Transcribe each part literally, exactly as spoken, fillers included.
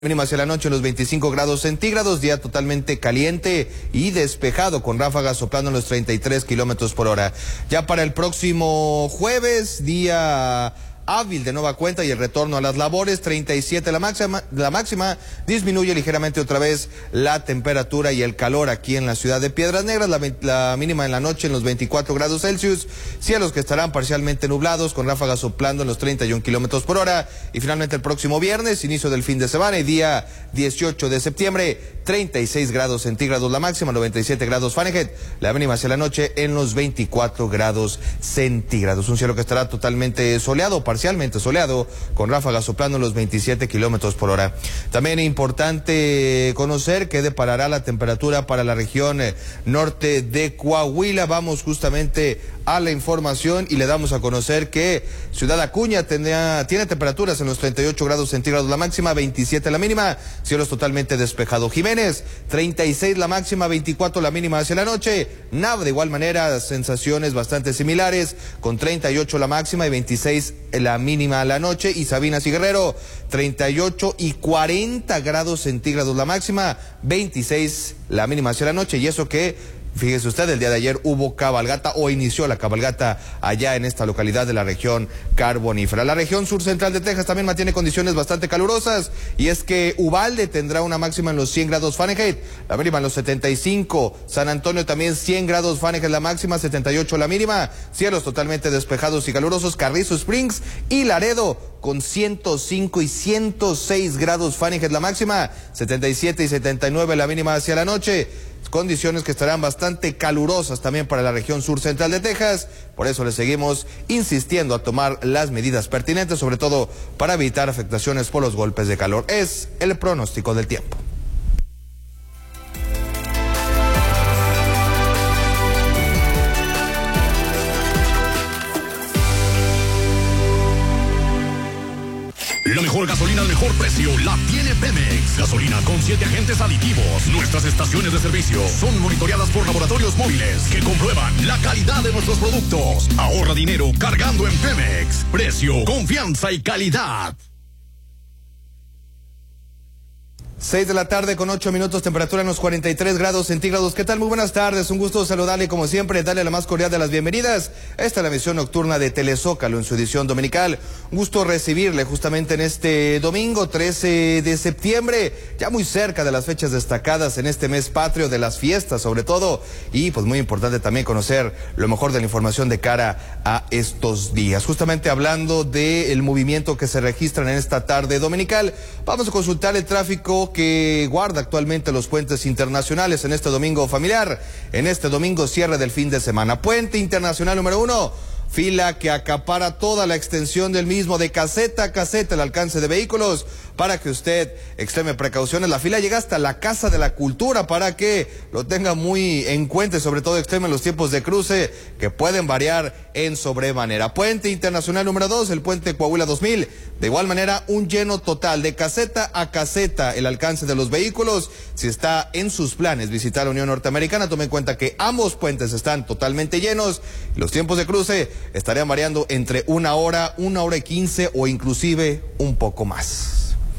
Mínima hacia la noche en los veinticinco grados centígrados, día totalmente caliente y despejado con ráfagas soplando en los treinta y tres kilómetros por hora. Ya para el próximo jueves, día hábil de nueva cuenta y el retorno a las labores, treinta y siete la máxima, la máxima, disminuye ligeramente otra vez la temperatura y el calor aquí en la ciudad de Piedras Negras, la, la mínima en la noche en los veinticuatro grados Celsius, cielos que estarán parcialmente nublados con ráfagas soplando en los treinta y un kilómetros por hora, y finalmente el próximo viernes, inicio del fin de semana y día dieciocho de septiembre, treinta y seis grados centígrados la máxima, noventa y siete grados Fahrenheit, la mínima hacia la noche en los veinticuatro grados centígrados, un cielo que estará totalmente soleado, parcialmente soleado, con ráfagas soplando en los veintisiete kilómetros por hora. También es importante conocer qué deparará la temperatura para la región eh, norte de Coahuila. Vamos justamente a la información y le damos a conocer que Ciudad Acuña tenía, tiene temperaturas en los treinta y ocho grados centígrados la máxima, veintisiete la mínima, cielos totalmente despejados. Jiménez, treinta y seis la máxima, veinticuatro la mínima hacia la noche. Nava, de igual manera, sensaciones bastante similares, con treinta y ocho la máxima y veintiséis la mínima a la noche. Y Sabinas y Guerrero, treinta y ocho y cuarenta grados centígrados la máxima, veintiséis la mínima hacia la noche. Y eso que, fíjese usted, el día de ayer hubo cabalgata o inició la cabalgata allá en esta localidad de la región carbonífera. La región sur central de Texas también mantiene condiciones bastante calurosas, y es que Uvalde tendrá una máxima en los cien grados Fahrenheit, la mínima en los setenta y cinco. San Antonio también cien grados Fahrenheit la máxima, setenta y ocho la mínima, cielos totalmente despejados y calurosos. Carrizo Springs y Laredo con ciento cinco y ciento seis grados Fahrenheit la máxima, setenta y siete y setenta y nueve la mínima hacia la noche. Condiciones que estarán bastante calurosas también para la región sur central de Texas. Por eso le seguimos insistiendo a tomar las medidas pertinentes, sobre todo para evitar afectaciones por los golpes de calor. Es el pronóstico del tiempo. La mejor gasolina al mejor precio la tiene Pemex. Gasolina con siete agentes aditivos. Nuestras estaciones de servicio son monitoreadas por laboratorios móviles que comprueban la calidad de nuestros productos. Ahorra dinero cargando en Pemex. Precio, confianza y calidad. Seis de la tarde con ocho minutos, temperatura en los cuarenta y tres grados centígrados. ¿Qué tal? Muy buenas tardes, un gusto saludarle como siempre, darle la más cordial de las bienvenidas. Esta es la emisión nocturna de Telezócalo en su edición dominical. Un gusto recibirle justamente en este domingo trece de septiembre, ya muy cerca de las fechas destacadas en este mes patrio, de las fiestas sobre todo, y pues muy importante también conocer lo mejor de la información de cara a estos días. Justamente hablando del movimiento que se registra en esta tarde dominical, vamos a consultar el tráfico que guarda actualmente los puentes internacionales en este domingo familiar, en este domingo cierre del fin de semana. Puente internacional número uno, fila que acapara toda la extensión del mismo, de caseta a caseta el alcance de vehículos, para que usted extreme precauciones. La fila llega hasta la Casa de la Cultura, para que lo tenga muy en cuenta, y sobre todo extreme los tiempos de cruce, que pueden variar en sobremanera. Puente internacional número dos, el puente Coahuila dos mil, de igual manera un lleno total de caseta a caseta el alcance de los vehículos. Si está en sus planes visitar la Unión Norteamericana, tome en cuenta que ambos puentes están totalmente llenos, y los tiempos de cruce estarían variando entre una hora, una hora y quince o inclusive un poco más.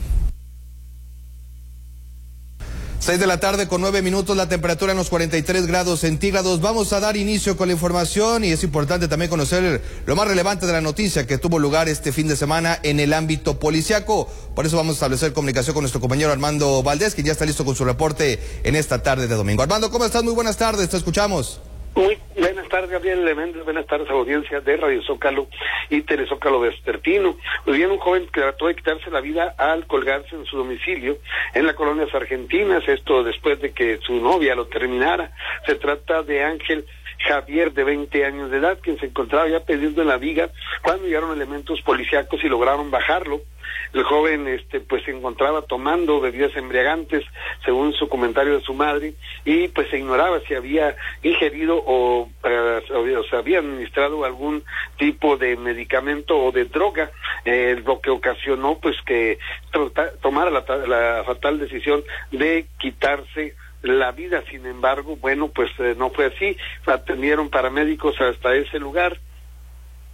Seis de la tarde con nueve minutos, la temperatura en los cuarenta y tres grados centígrados. Vamos a dar inicio con la información, y es importante también conocer lo más relevante de la noticia que tuvo lugar este fin de semana en el ámbito policiaco. Por eso vamos a establecer comunicación con nuestro compañero Armando Valdés, que ya está listo con su reporte en esta tarde de domingo. Armando, ¿cómo estás? Muy buenas tardes, te escuchamos. Muy buenas tardes, Gabriel Leméndez. Buenas tardes a la audiencia de Radio Zócalo y Telezócalo Vespertino. Muy bien, un joven que trató de quitarse la vida al colgarse en su domicilio en la colonia Argentinas, esto después de que su novia lo terminara. Se trata de Ángel Javier, de veinte años de edad, quien se encontraba ya perdido en la viga cuando llegaron elementos policíacos y lograron bajarlo. El joven este pues se encontraba tomando bebidas embriagantes, según su comentario de su madre, y pues se ignoraba si había ingerido o, eh, o se había administrado algún tipo de medicamento o de droga, eh, lo que ocasionó pues que tomara la, la fatal decisión de quitarse la vida. Sin embargo, bueno, pues eh, no fue así. Atendieron paramédicos hasta ese lugar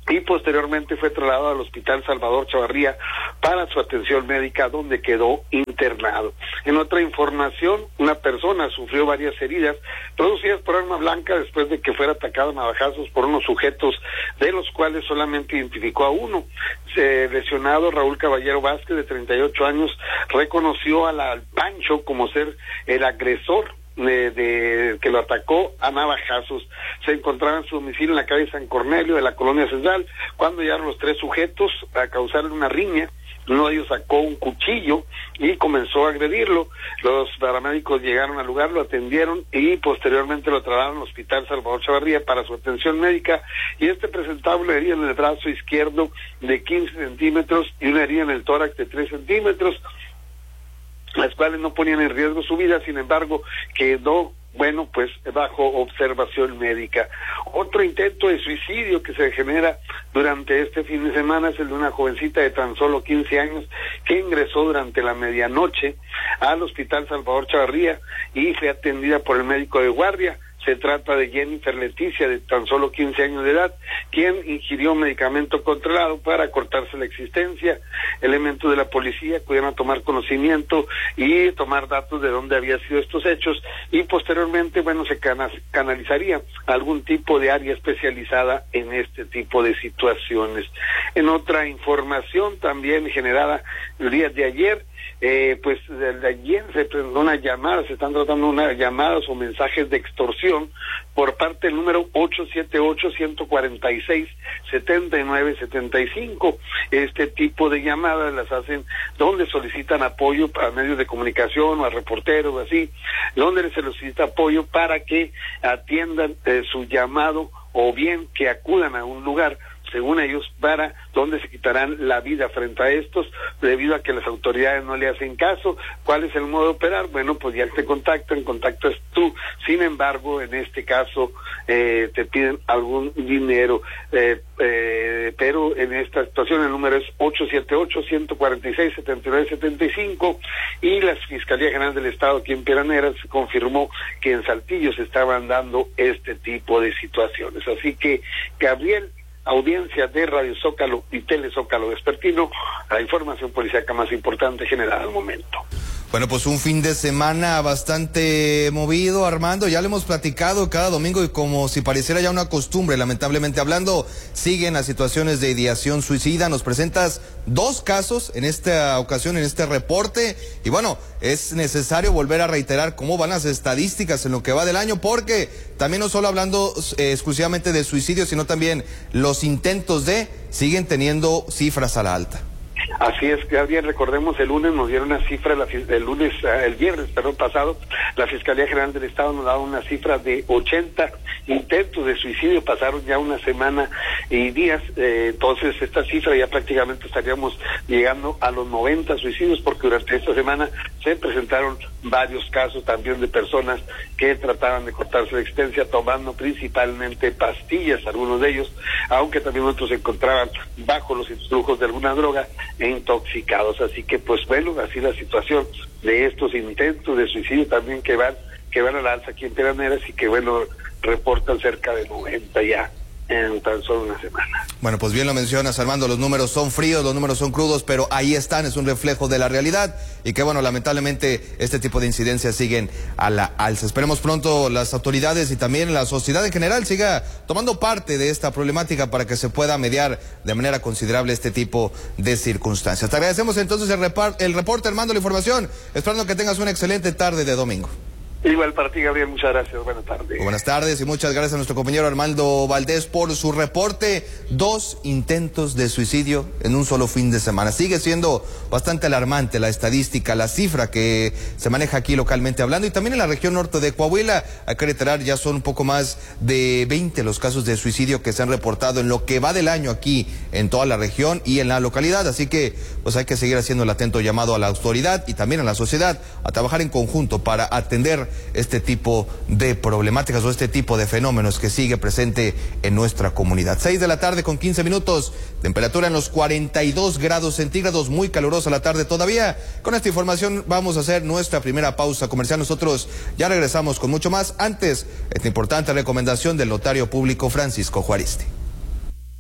y posteriormente fue trasladado al Hospital Salvador Chavarría para su atención médica, donde quedó internado. En otra información, una persona sufrió varias heridas producidas por arma blanca después de que fuera atacado a navajazos por unos sujetos, de los cuales solamente identificó a uno. Se lesionado Raúl Caballero Vázquez, de treinta y ocho años, reconoció a la, al Pancho como ser el agresor De, de que lo atacó a navajazos. Se encontraba en su domicilio en la calle San Cornelio de la colonia Cesal cuando llegaron los tres sujetos a causarle una riña. Uno de ellos sacó un cuchillo y comenzó a agredirlo. Los paramédicos llegaron al lugar, lo atendieron y posteriormente lo trasladaron al Hospital Salvador Chavarría para su atención médica, y este presentaba una herida en el brazo izquierdo de quince centímetros y una herida en el tórax de tres centímetros, las cuales no ponían en riesgo su vida. Sin embargo, quedó, bueno, pues bajo observación médica. Otro intento de suicidio que se genera durante este fin de semana es el de una jovencita de tan solo quince años que ingresó durante la medianoche al Hospital Salvador Chavarría y fue atendida por el médico de guardia. Se trata de Jennifer Leticia, de tan solo quince años de edad, quien ingirió medicamento controlado para cortarse la existencia. Elementos de la policía acudieron a tomar conocimiento y tomar datos de dónde habían sido estos hechos, y posteriormente, bueno, se cana canalizaría a algún tipo de área especializada en este tipo de situaciones. En otra información también generada el día de ayer, Eh, pues desde ayer se presentó una llamada, se están tratando unas llamadas o mensajes de extorsión por parte del número ocho siete ocho, uno cuatro seis, siete nueve siete cinco. Este tipo de llamadas las hacen donde solicitan apoyo para medios de comunicación o a reporteros o así, donde se solicita apoyo para que atiendan eh, su llamado, o bien que acudan a un lugar, según ellos, para donde se quitarán la vida frente a estos, debido a que las autoridades no le hacen caso. ¿Cuál es el modo de operar? Bueno, pues ya te contactan, contactas tú. Sin embargo, en este caso, eh, te piden algún dinero, eh, eh, pero en esta situación el número es ocho siete ocho, uno cuatro seis, siete nueve siete cinco, y la Fiscalía General del Estado aquí en Piedras confirmó que en Saltillo se estaban dando este tipo de situaciones. Así que, Gabriel, audiencia de Radio Zócalo y Tele Zócalo Vespertino, la información policíaca más importante generada al momento. Bueno, pues un fin de semana bastante movido, Armando. Ya lo hemos platicado cada domingo y como si pareciera ya una costumbre, lamentablemente hablando, siguen las situaciones de ideación suicida. Nos presentas dos casos en esta ocasión, en este reporte. Y bueno, es necesario volver a reiterar cómo van las estadísticas en lo que va del año, porque también no solo hablando eh, exclusivamente de suicidio, sino también los intentos de siguen teniendo cifras a la alta. Así es, Gabriel, recordemos, el lunes nos dieron una cifra, la, el lunes, el viernes, perdón, pasado, la Fiscalía General del Estado nos daba una cifra de ochenta intentos de suicidio, pasaron ya una semana y días, eh, entonces esta cifra ya prácticamente estaríamos llegando a los noventa suicidios, porque durante esta semana se presentaron varios casos también de personas que trataban de cortarse la existencia tomando principalmente pastillas, algunos de ellos, aunque también otros se encontraban bajo los influjos de alguna droga e intoxicados. Así que pues bueno, así la situación de estos intentos de suicidio también que van que van a la alza aquí en Peraneras, y que bueno, reportan cerca de noventa ya en tan solo una semana. Bueno, pues bien lo mencionas, Armando, los números son fríos, los números son crudos, pero ahí están, es un reflejo de la realidad, y que bueno, lamentablemente este tipo de incidencias siguen a la alza. Esperemos pronto las autoridades y también la sociedad en general siga tomando parte de esta problemática para que se pueda mediar de manera considerable este tipo de circunstancias. Te agradecemos entonces el, el reporte, Armando, la información, esperando que tengas una excelente tarde de domingo. Igual para ti, Gabriel, muchas gracias, buenas tardes. Buenas tardes y muchas gracias a nuestro compañero Armando Valdés por su reporte. Dos intentos de suicidio en un solo fin de semana. Sigue siendo bastante alarmante la estadística, la cifra que se maneja aquí localmente hablando, y también en la región norte de Coahuila. Hay que reiterar, ya son un poco más de veinte los casos de suicidio que se han reportado en lo que va del año aquí en toda la región y en la localidad. Así que pues hay que seguir haciendo el atento llamado a la autoridad y también a la sociedad a trabajar en conjunto para atender este tipo de problemáticas o este tipo de fenómenos que sigue presente en nuestra comunidad. Seis de la tarde con quince minutos, temperatura en los cuarenta y dos grados centígrados, muy calurosa la tarde todavía. Con esta información vamos a hacer nuestra primera pausa comercial. Nosotros ya regresamos con mucho más. Antes, esta importante recomendación del notario público Francisco Juaristi.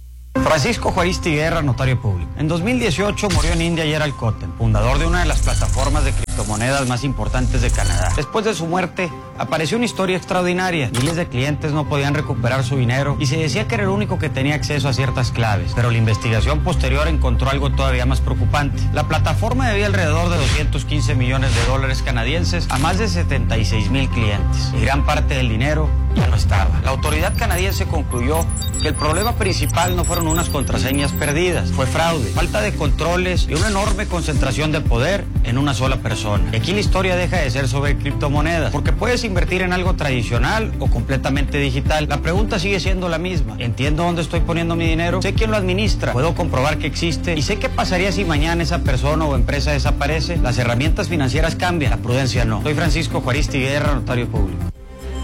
Francisco Juaristi Guerra, notario público. En dos mil dieciocho murió en India Gerald Cotten, fundador de una de las plataformas de criptomonedas más importantes de Canadá. Después de su muerte, apareció una historia extraordinaria. Miles de clientes no podían recuperar su dinero y se decía que era el único que tenía acceso a ciertas claves. Pero la investigación posterior encontró algo todavía más preocupante. La plataforma debía alrededor de doscientos quince millones de dólares canadienses a más de setenta y seis mil clientes. Y gran parte del dinero ya no estaba. La autoridad canadiense concluyó que el problema principal no fueron unas contraseñas perdidas, fue fraude, falta de controles y una enorme concentración de poder en una sola persona. Y aquí la historia deja de ser sobre criptomonedas, porque puedes invertir en algo tradicional o completamente digital. La pregunta sigue siendo la misma. ¿Entiendo dónde estoy poniendo mi dinero? ¿Sé quién lo administra? ¿Puedo comprobar que existe? ¿Y sé qué pasaría si mañana esa persona o empresa desaparece? Las herramientas financieras cambian, la prudencia no. Soy Francisco Juaristi Guerra, notario público.